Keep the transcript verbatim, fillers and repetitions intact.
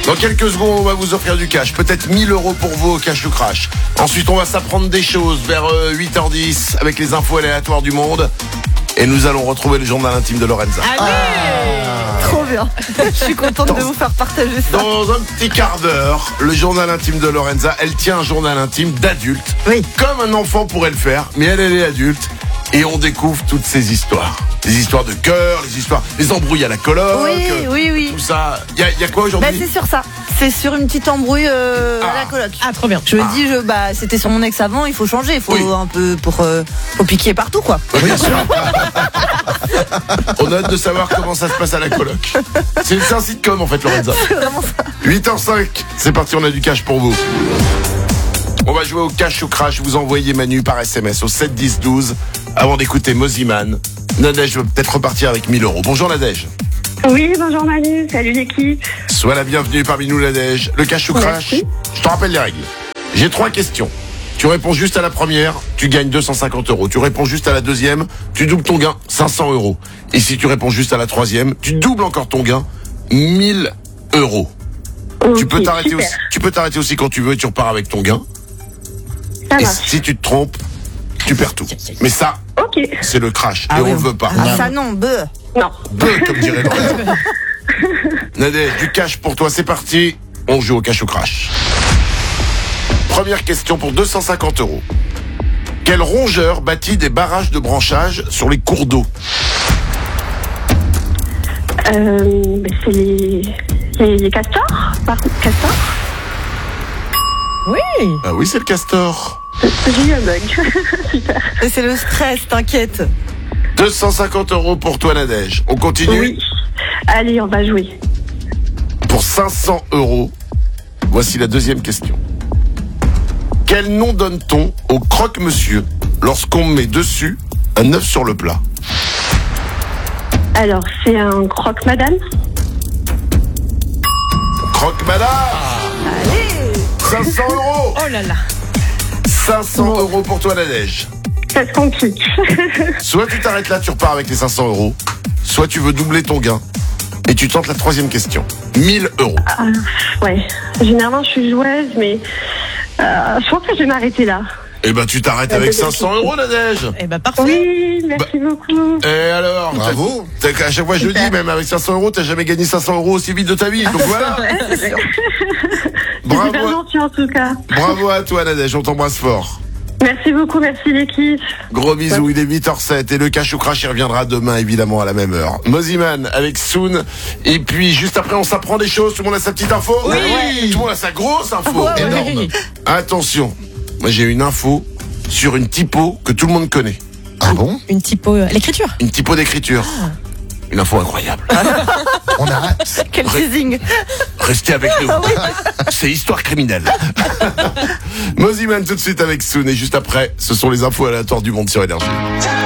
Dans quelques secondes, on va vous offrir du cash. Peut-être mille euros pour vous au Cash ou Crash. Ensuite, on va s'apprendre des choses vers euh, huit heures dix avec les infos aléatoires du monde. Et nous allons retrouver le journal intime de Lorenza. Allez Ah, trop bien. Je suis contente de vous faire partager ça. Dans un petit quart d'heure, le journal intime de Lorenza. Elle tient un journal intime d'adulte. Oui. Comme un enfant pourrait le faire, mais elle, elle est adulte. Et on découvre toutes ces histoires. Les histoires de cœur, les histoires, les embrouilles à la coloc. Oui, oui, oui. Tout ça. Il y a, y a quoi Bah, aujourd'hui? c'est sur ça. C'est sur une petite embrouille euh, Ah. à la coloc. Ah, trop bien. Je me Ah. dis, je, bah, c'était sur mon ex avant, il faut changer, il faut Oui. un peu pour, euh, faut piquer partout, quoi. Bien sûr. On a hâte de savoir comment ça se passe à la coloc. C'est c'est un sitcom en fait, Lorenza. C'est vraiment ça. huit heures cinq, c'est parti, on a du cash pour vous. On va jouer au Cash ou Crash. Vous envoyez Manu par S M S au sept dix douze avant d'écouter Moziman. Nadège va peut-être repartir avec mille euros. Bonjour Nadège. Oui, bonjour Manu, salut l'équipe. Sois la bienvenue parmi nous Nadège. Le Cash ou Crash, Merci. je te rappelle les règles. J'ai trois questions. Tu réponds juste à la première, tu gagnes deux cent cinquante euros. Tu réponds juste à la deuxième, tu doubles ton gain, cinq cents euros. Et si tu réponds juste à la troisième, tu doubles encore ton gain, mille euros. Ok, Tu peux t'arrêter super. aussi, tu peux t'arrêter aussi quand tu veux et tu repars avec ton gain. Ça Et marche. si tu te trompes, tu perds tout. Mais ça, Ok, c'est le crash Ah et oui. on le veut pas. Ah, ça non, beuh. non. Deux, comme dirait Lorenza. Nadège, du cash pour toi, c'est parti. On joue au Cash ou Crash. Première question pour deux cent cinquante euros. Quel rongeur bâtit des barrages de branchage sur les cours d'eau? Euh, ben, c'est les, les, les castors, par castors. Oui. Ah oui, c'est le castor. J'ai eu un bug. Super. Et c'est le stress, t'inquiète. deux cent cinquante euros pour toi, Nadège. On continue. Oui. Allez, on va jouer. Pour cinq cents euros, voici la deuxième question. Quel nom donne-t-on au croque-monsieur lorsqu'on met dessus un œuf sur le plat? Alors, c'est un croque-madame. Croque-madame. Allez. cinq cents euros. Oh là là. cinq cents euros pour toi, Nadège. Ça se complique. Soit tu t'arrêtes là, tu repars avec les cinq cents euros. Soit tu veux doubler ton gain. Et tu tentes la troisième question. mille euros. Ah, ouais. Généralement, je suis joueuse, mais euh, je pense que je vais m'arrêter là. Eh ben, tu t'arrêtes avec cinq cents euros, Nadège. Eh ben, parfait. Oui, merci beaucoup. Et alors? Bravo. t'as- t'as- À chaque fois, je le dis, même avec cinq cents euros, t'as jamais gagné cinq cents euros aussi vite de ta vie. Donc voilà. C'est super Bravo, gentil en tout cas. bravo à toi, Nadège. On t'embrasse fort. Merci beaucoup, merci l'équipe. Gros bisous, il est huit heures sept et le Cash ou Crash il reviendra demain évidemment à la même heure. Moziman avec Soon et puis juste après on s'apprend des choses, tout le monde a sa petite info. Oui. Ouais, tout le monde a sa grosse info. Ouais, ouais. Énorme. Attention, moi j'ai une info sur une typo que tout le monde connaît. Ah bon? Une typo. euh, L'écriture. Une typo d'écriture. Une info incroyable. On a hâte. Quel teasing. Restez avec nous. C'est histoire criminelle. Moziman tout de suite avec Soon et juste après, ce sont les infos aléatoires du monde sur Énergie.